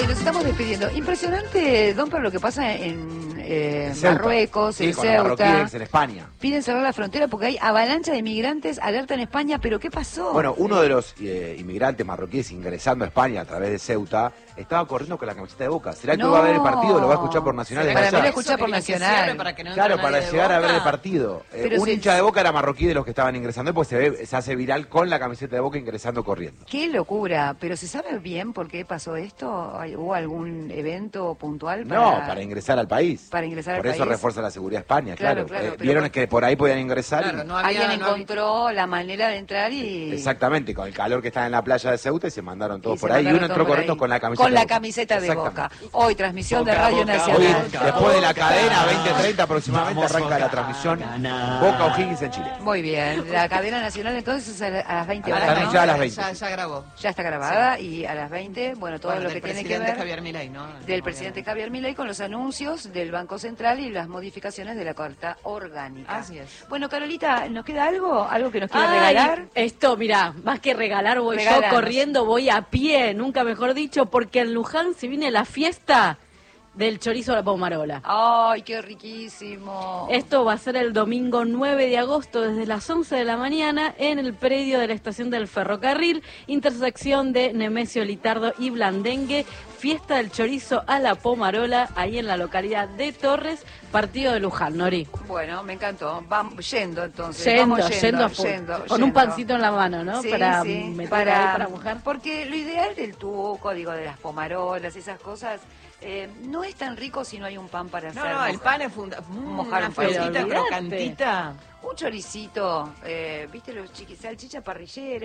nos estamos despidiendo. Impresionante, Don, por lo que pasa en Marruecos, sí, en con los Ceuta. marroquíes en España. Piden cerrar la frontera porque hay avalancha de migrantes, alerta en España, pero ¿qué pasó? Bueno, uno de los inmigrantes marroquíes ingresando a España a través de Ceuta estaba corriendo con la camiseta de Boca. ¿Será que va a ver el partido? ¿Lo va a escuchar por Nacional? Para mí lo allá? escucha por Nacional. Claro, para llegar a ver el partido. Un hincha de Boca era marroquí de los que estaban ingresando, pues se hace viral con la camiseta de Boca ingresando corriendo. Qué locura, pero ¿se sabe bien por qué pasó esto? ¿Hubo algún evento puntual? Para ingresar al país. Para ingresar al país. Por eso refuerza la seguridad España, claro. Vieron que por ahí podían ingresar. Claro, alguien encontró la manera de entrar y... Exactamente, con el calor que estaba en la playa de Ceuta y se mandaron todos por ahí. Y uno entró correcto con la camiseta de Boca. Camiseta de Boca. Hoy, transmisión de Radio Nacional. Hoy, después de la cadena, 20:30 aproximadamente, arranca la transmisión Boca O'Higgins en Chile. Muy bien, la cadena nacional entonces a las 20 horas. Está ya a las 20. Ya grabó. Ya está grabada y a las 20, bueno, todo lo que tiene que ver Javier Milei, ¿no? Del presidente Javier Milei con los anuncios del Banco Central y las modificaciones de la Carta Orgánica. Así es. Bueno, Carolita, ¿nos queda algo? ¿Algo que nos quiera regalar? Esto, mirá, más que regalar, voy yo corriendo, voy a pie, nunca mejor dicho, porque en Luján se viene la fiesta del chorizo a la pomarola. ¡Ay, qué riquísimo! Esto va a ser el domingo 9 de agosto desde las 11 de la mañana en el predio de la estación del ferrocarril, intersección de Nemesio Litardo y Blandengue, fiesta del chorizo a la pomarola, ahí en la localidad de Torres, partido de Luján, Nori. Bueno, me encantó. Vamos yendo entonces. Yendo a full. Con un pancito en la mano, ¿no? Sí, para sí, meter ahí para mojar. Porque lo ideal del tuco, digo, de las pomarolas, esas cosas, no es tan rico si no hay un pan para hacer. No, el pan es mojar una un pancito pancita crocantita. Un choricito, ¿viste? Los salchicha parrillera.